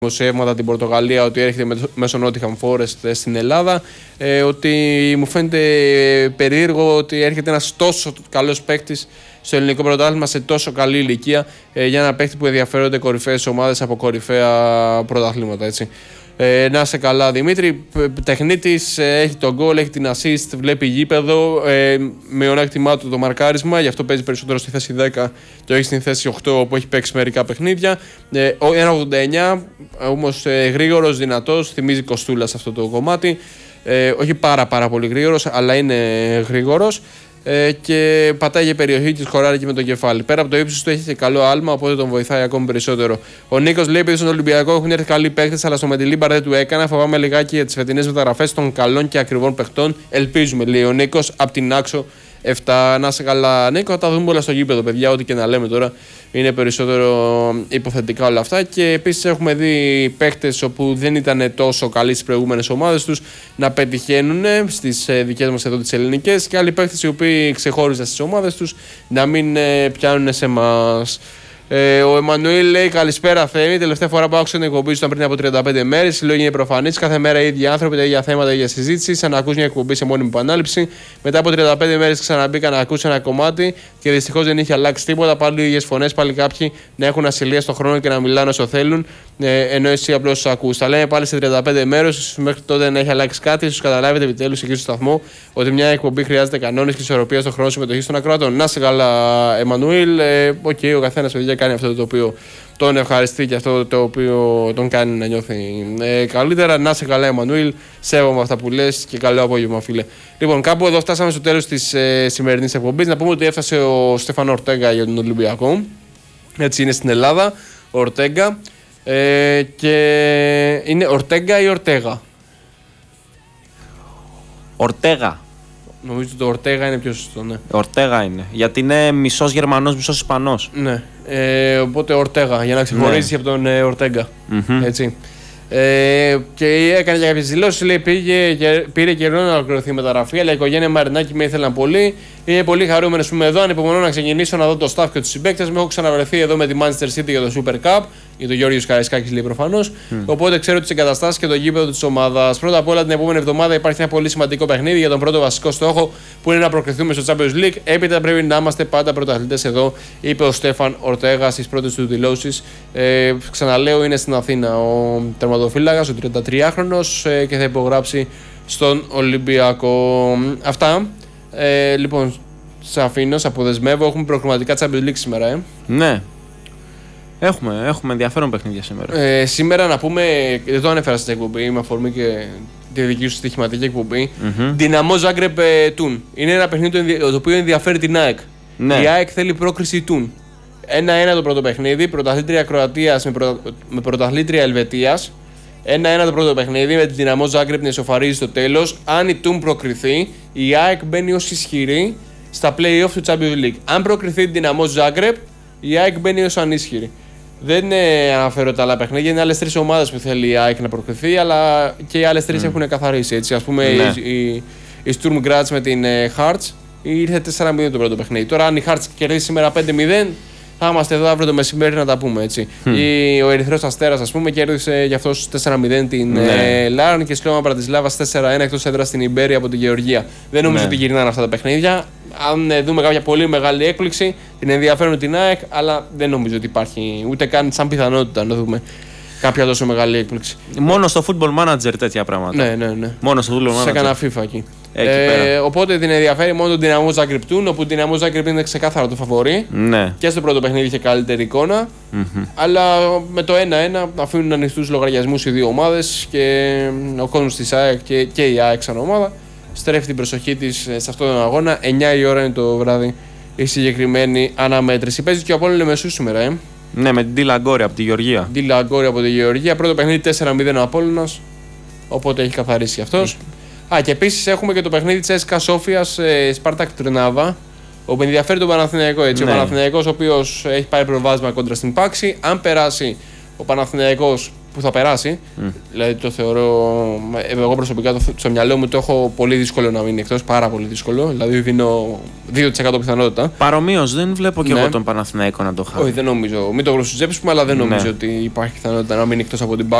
δημοσιεύματα την Πορτογαλία ότι έρχεται μέσω Nottingham Forest στην Ελλάδα. Ότι μου φαίνεται περίεργο ότι έρχεται ένας τόσο καλός παίκτης στο ελληνικό πρωτάθλημα σε τόσο καλή ηλικία για ένα παίκτη που ενδιαφέρονται κορυφαίες ομάδες από κορυφαία πρωταθλήματα. Έτσι. Να είσαι καλά, Δημήτρη. Τεχνίτης, έχει τον γκολ, έχει την assist, βλέπει γήπεδο. Μειονέκτημά του το μαρκάρισμα, γι' αυτό παίζει περισσότερο στη θέση 10 και όχι στην θέση 8 όπου έχει παίξει μερικά παιχνίδια. 1,89, όμως γρήγορος, δυνατός, θυμίζει Κοστούλα σε αυτό το κομμάτι. Όχι πάρα πολύ γρήγορος, αλλά είναι γρήγορος. Και πατάει για περιοχή και σκοράρει και με το κεφάλι. Πέρα από το ύψος του έχει και καλό άλμα, οπότε τον βοηθάει ακόμη περισσότερο. Ο Νίκος λέει: επειδή στον Ολυμπιακό έχουν έρθει καλοί παίκτες, αλλά στο Μεντιλίμπαρ δεν του έκανα. Φοβάμαι λιγάκι για τις φετινές μεταγραφές των καλών και ακριβών παιχτών. Ελπίζουμε, λέει ο Νίκος, από την Άξο 7. Να σε καλά, Νίκο. Θα τα δούμε όλα στο γήπεδο, παιδιά. Ό,τι και να λέμε τώρα είναι περισσότερο υποθετικά όλα αυτά. Και επίσης έχουμε δει παίκτες όπου δεν ήταν τόσο καλοί στις προηγούμενες ομάδες τους να πετυχαίνουν στις δικές μας εδώ τις ελληνικές, και άλλοι παίκτες οι οποίοι ξεχώριζαν στις ομάδες τους να μην πιάνουν σε εμάς. Ο Εμμανουήλ λέει: καλησπέρα, Θέμη. Τελευταία φορά που άκουσα την εκπομπή σου ήταν πριν από 35 μέρες. Η λόγια είναι προφανής. Κάθε μέρα οι ίδιοι άνθρωποι, τα ίδια θέματα, η ίδια συζήτηση. Σαν να ακούς μια εκπομπή σε μόνιμη επανάληψη. Μετά από 35 μέρες ξαναμπήκα να ακούσει ένα κομμάτι και δυστυχώς δεν είχε αλλάξει τίποτα. Πάλι οι ίδιες φωνές, πάλι κάποιοι να έχουν ασυλία στον χρόνο και να μιλάνε όσο θέλουν. Ενώ εσύ απλώς ακούς. Τα λέμε πάλι σε 35 μέρες. Μέχρι τότε να έχει αλλάξει κάτι. Ίσως καταλάβετε επιτέλους εκεί στο σταθμό ότι μια εκπομπή χρειάζεται κανόνες και ισορροπία στον χρόνο συμμετοχής των ακροατών. Να σε καλά, Εμμανουήλ. Ο καθένας παιδιά κάνει αυτό το οποίο τον ευχαριστεί και αυτό το οποίο τον κάνει να νιώθει καλύτερα. Να σε καλά, Εμμανουήλ. Σέβομαι αυτά που λες και καλό απόγευμα, φίλε. Λοιπόν, κάπου εδώ φτάσαμε στο τέλος της σημερινής εκπομπής. Να πούμε ότι έφτασε ο Στέφανο Ορτέγκα για τον Ολυμπιακό. Έτσι είναι στην Ελλάδα. Ορτέγκα. Και είναι Ορτέγκα ή Ορτέγα? Ορτέγα. Νομίζω ότι το Ορτέγα είναι πιο σωστό, ναι. Ορτέγα είναι. Γιατί είναι μισός Γερμανός, μισός Ισπανός. Ναι. Οπότε Ορτέγα, για να ξεχωρίσει από τον Ορτέγκα. Έτσι. Και έκανε για κάποιες δηλώσεις. Λέει: πήρε καιρό να ολοκληρωθεί η μεταγραφή, αλλά η οικογένεια Μαρινάκη με ήθελαν πολύ. Είμαι πολύ χαρούμενος που είμαι εδώ. Ανυπομονώ να ξεκινήσω να δω το staff και τους συμπαίκτες μου. Έχω ξαναβρεθεί εδώ με τη Manchester City για το Super Cup. Για τον Γιώργος Καραϊσκάκης, λέει προφανώς. Οπότε ξέρω τις εγκαταστάσεις και το γήπεδο της ομάδας. Πρώτα απ' όλα, την επόμενη εβδομάδα υπάρχει ένα πολύ σημαντικό παιχνίδι για τον πρώτο βασικό στόχο που είναι να προκριθούμε στο Champions League. Έπειτα πρέπει να είμαστε πάντα πρωταθλητές εδώ, είπε ο Στέφαν Ορτέγα στις πρώτες του δηλώσεις. Ξαναλέω, είναι στην Αθήνα ο τερματοφύλακας, ο 33χρονος, και θα υπογράψει στον Ολυμπιακό. Αυτά. Λοιπόν, σε αφήνω, σε αποδεσμεύω. Έχουμε προκριματικά Champions League σήμερα, Ναι. Έχουμε ενδιαφέρον παιχνίδια σήμερα. Σήμερα να πούμε, δεν το ανέφερα στην εκπομπή, με αφορμή και τη δική σου στοιχηματική εκπομπή. Δυναμό Ζάγκρεπ Τουν. Είναι ένα παιχνίδι το οποίο ενδιαφέρει την ΑΕΚ. Ναι. Η ΑΕΚ θέλει πρόκριση Τουν. 1-1 το πρώτο παιχνίδι, πρωταθλήτρια Κροατίας με πρωταθλήτρια Ελβετίας. 1-1 το πρώτο παιχνίδι, με τη Δυναμό Ζάγκρεπ να ισοφαρίζει στο τέλος. Αν η Τουν προκριθεί, η ΑΕΚ μπαίνει ως ισχυρή στα play-off του Champions League. Αν προκριθεί τη Δυναμό Ζάγκρεπ, η ΑΕΚ μπαίνει ως ανίσχυρη. Δεν αναφέρω τα άλλα παιχνίδια, είναι άλλες τρεις ομάδες που θέλει η ΑΕΚ να προκριθεί, αλλά και οι άλλες τρεις έχουν καθαρίσει. Έτσι. Ας πούμε, η Sturm Graz με την Hearts ήρθε 4-0 το πρώτο παιχνίδι. Τώρα, αν η Hearts κερδίσει σήμερα 5-0, θα είμαστε εδώ αύριο το μεσημέρι να τα πούμε. Έτσι. Ο Ερυθρός Αστέρας, ας πούμε, κέρδισε γι' αυτό 4-0 την Λάρν και Σλόμα Μπρατισλάβας 4-1 εκτός έδρας στην Ιμπέρια από τη Γεωργία. Δεν νομίζω ότι γυρνάνε αυτά τα παιχνίδια. Αν δούμε κάποια πολύ μεγάλη έκπληξη, την ενδιαφέρουν την ΑΕΚ, αλλά δεν νομίζω ότι υπάρχει ούτε καν σαν πιθανότητα να δούμε κάποια τόσο μεγάλη έκπληξη. Μόνο στο Football Manager τέτοια πράγματα. Ναι. Μόνο στο Football Manager. Σε έκανα FIFA εκεί. Οπότε την ενδιαφέρει μόνο τον Δυναμό Ζάγκρεπ Τουν, όπου ο Δυναμό Ζάγκρεπ είναι ξεκάθαρα το φαβορί. Ναι. Και στο πρώτο παιχνίδι είχε καλύτερη εικόνα. Αλλά με το 1-1 αφήνουν ανοιχτούς λογαριασμούς οι δύο ομάδες και ο κόσμος της ΑΕΚ και η ΑΕΚ σαν ομάδα στρέφει την προσοχή της σε αυτόν τον αγώνα. 9 η ώρα είναι το βράδυ η συγκεκριμένη αναμέτρηση. Παίζει και ο Απόλλων Λεμεσού σήμερα, Ναι, με την Ντίλα Γκόρη από τη Γεωργία. Ντίλα Γκόρη από τη Γεωργία. Πρώτο παιχνίδι 4-0 ο Απόλλωνας. Οπότε έχει καθαρίσει αυτός. Και επίσης έχουμε και το παιχνίδι της ΕΣΚΑ Σόφιας Σπάρτακ Τρνάβα. Όπου ενδιαφέρει τον Παναθηναϊκό. Έτσι. Ναι. Ο Παναθηναϊκός, ο οποίος έχει πάρει προβάδισμα κόντρα στην Πάξη. Αν περάσει ο Παναθηναϊκός που θα περάσει. Δηλαδή το θεωρώ, εγώ προσωπικά στο μυαλό μου το έχω πολύ δύσκολο να μείνει εκτός, πάρα πολύ δύσκολο. Δηλαδή δίνω 2% πιθανότητα. Παρομοίως δεν βλέπω και εγώ τον Παναθηναϊκό να το χάσει. Όχι, δεν νομίζω. Μην το γλωσσουζέψουμε, αλλά δεν νομίζω ότι υπάρχει πιθανότητα να μείνει εκτός από την